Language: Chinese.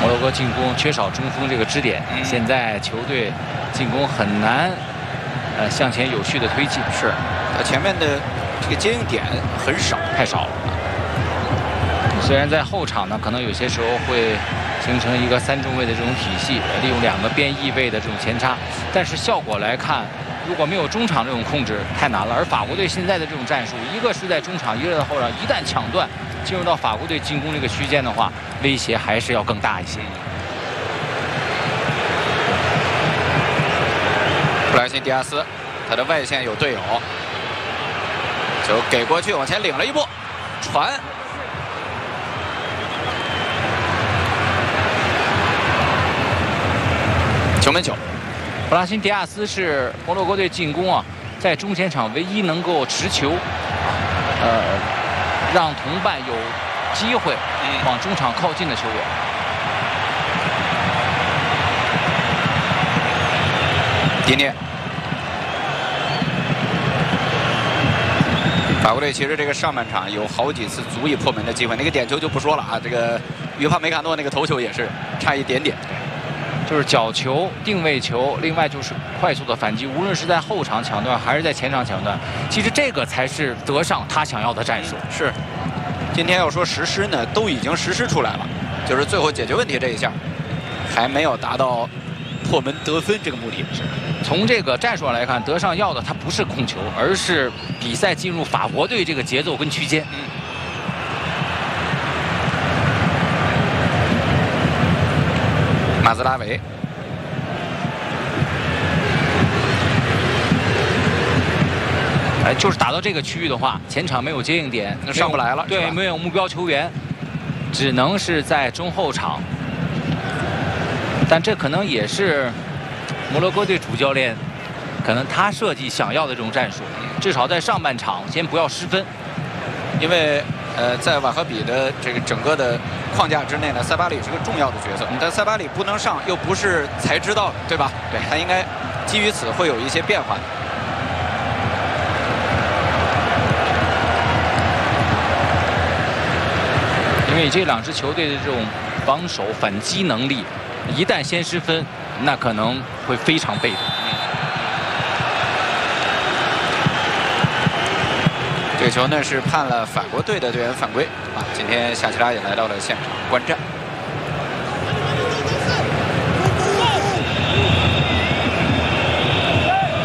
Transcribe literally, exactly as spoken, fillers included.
摩洛哥进攻缺少中锋这个支点，嗯、现在球队进攻很难呃向前有序的推进。 是，呃，前面的这个接应点很少， 太少了。虽然在后场呢，可能有些时候会形成一个三中卫的这种体系，利用两个边翼位的这种前插，但是效果来看，如果没有中场这种控制，太难了。而法国队现在的这种战术，一个是在中场，一个在后场，一旦抢断，进入到法国队进攻这个区间的话，威胁还是要更大一些。 布莱辛迪亚斯，他的外线有队友，球给过去，往前领了一步，传。球门球， 布拉辛迪亚斯是摩洛哥队进攻啊，在中前场唯一能够持球，呃，让同伴有机会往中场靠近的球员。 迪涅，法国队其实这个上半场有好几次足以破门的机会，那个点球就不说了啊，这个于帕梅卡诺那个头球也是差一点点。 就是角球、定位球，另外就是快速的反击，无论是在后场抢断还是在前场抢断，其实这个才是德尚他想要的战术。 是，今天要说实施呢，都已经实施出来了，就是最后解决问题这一下，还没有达到破门得分这个目的。 是，从这个战术上来看，德尚要的他不是控球，而是比赛进入法国队这个节奏跟区间。嗯。 马兹拉维， 哎，就是打到这个区域的话，前场没有接应点， 上不来了。 对，没有目标球员，只能是在中后场。但这可能也是摩洛哥队主教练可能他设计想要的这种战术，至少在上半场先不要失分， 因为呃，在瓦赫比的这个整个的框架之内呢，塞巴里是个重要的角色，但塞巴里不能上，又不是才知道的，对吧？对，他应该基于此会有一些变化。 因为这两支球队的这种防守反击能力，一旦先失分，那可能会非常被动。 这个球呢是判了法国队的队员犯规啊！今天夏奇拉也来到了现场观战。